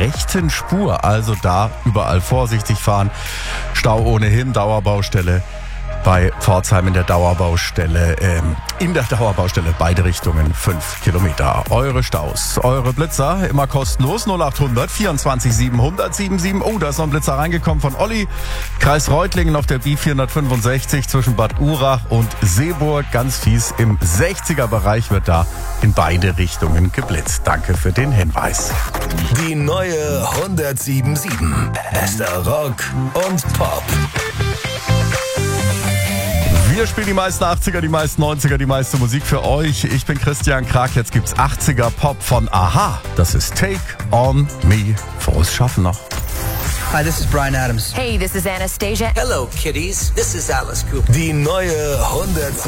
rechten Spur. Also da überall vorsichtig fahren. Stau ohnehin, Dauerbaustelle bei Pforzheim in der Dauerbaustelle, beide Richtungen 5 Kilometer. Eure Staus, eure Blitzer, immer kostenlos, 0800 24 700 77. Oh, da ist noch ein Blitzer reingekommen von Olli. Kreis Reutlingen auf der B465 zwischen Bad Urach und Seeburg. Ganz fies, im 60er-Bereich wird da in beide Richtungen geblitzt. Danke für den Hinweis. Die neue 107.7. Bester Rock und Pop. Wir spielen die meisten 80er, die meisten 90er, die meiste Musik für euch. Ich bin Christian Krag. Jetzt gibt's 80er Pop von Aha. Das ist Take On Me. Frohes Schaffen noch. Hi, this is Bryan Adams. Hey, this is Anastasia. Hello, kiddies. This is Alice Cooper. Die neue 107.